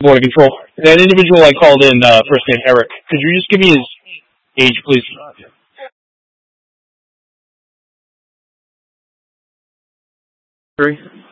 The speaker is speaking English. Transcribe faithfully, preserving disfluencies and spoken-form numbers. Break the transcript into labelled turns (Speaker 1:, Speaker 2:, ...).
Speaker 1: Border Control. That individual I called in, uh, first name Eric. Could you just give me his age, please? Three.